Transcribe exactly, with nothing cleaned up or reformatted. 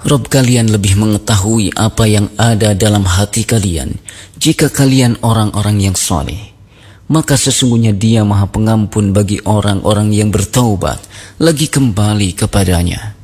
Rob kalian lebih mengetahui apa yang ada dalam hati kalian. Jika kalian orang-orang yang saleh, maka sesungguhnya Dia Maha Pengampun bagi orang-orang yang bertaubat lagi kembali kepadanya.